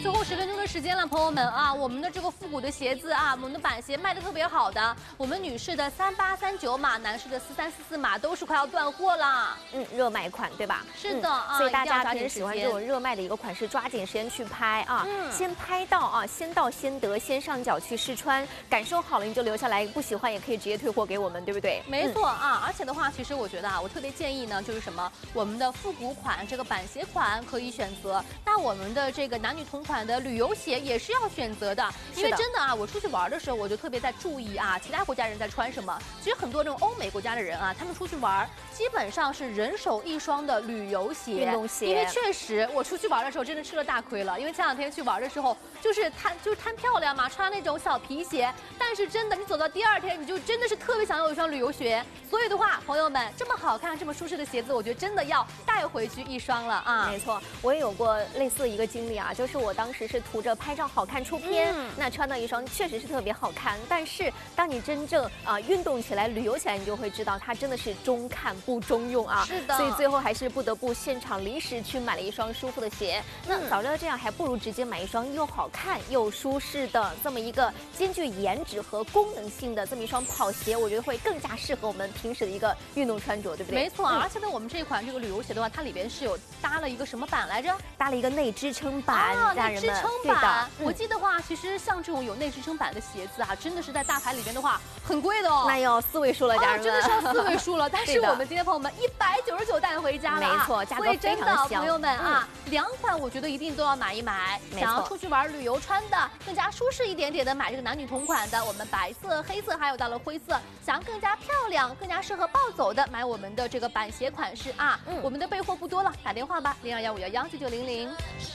最后10分钟的时间了，朋友们啊，我们的这个复古的鞋子啊，我们的板鞋卖的特别好的，我们女士的3839码，男士的4344码都是快要断货了。 热卖款对吧？ 是的啊， 所以大家一定要抓紧平时喜欢这种热卖的一个款式，抓紧时间去拍啊，先拍到啊，先到先得，先上脚去试穿，感受好了你就留下来，不喜欢也可以直接退货给我们，对不对？ 没错啊，而且的话，其实我觉得啊，我特别建议呢，就是什么，我们的复古款这个板鞋款可以选择，那我们的这个男女同款的旅游鞋也是要选择的，因为真的啊，我出去玩的时候，我就特别在注意啊，其他国家人在穿什么。其实很多这种欧美国家的人啊，他们出去玩基本上是人手一双的旅游鞋、 运动鞋， 因为确实我出去玩的时候真的吃了大亏了，因为前2天去玩的时候就是贪漂亮嘛，穿那种小皮鞋，但是真的你走到第2天，你就真的是特别想要一双旅游鞋。所以的话，朋友们，这么好看、这么舒适的鞋子，我觉得真的要带回去一双了啊！ 没错，我也有过类似的一个经历啊，就是我当时是图着拍照好看出片，那穿到一双确实是特别好看，但是当你真正运动起来、旅游起来，你就会知道它真的是中看不中用啊。 是的， 所以最后还是不得不现场临时去买了一双舒服的鞋。那早知道这样，还不如直接买一双又好看又舒适的这么一个兼具颜值和功能性的这么一双跑鞋，我觉得会更加适合我们平时的一个运动穿着，对不对？ 没错，而且呢，我们这款这个旅游鞋的话，它里边是有搭了一个什么板来着？ 搭了一个内支撑板， 内支撑板。我记得话，其实像这种有内支撑板的鞋子啊，真的是在大牌里边的话很贵的哦。 那要4位数了，家人们， 真的是要4位数了。但是我们今天朋友们199带回家了， 没错，价格非常香。朋友们啊，2款我觉得一定都要买一买。想要出去玩旅游穿的，更加舒适一点点的，买这个男女同款的，我们白色、黑色还有到了灰色。想要更加漂亮、更加适合暴走的，买我们的这个板鞋款式啊。我们的备货不多了，打电话吧，0215119900。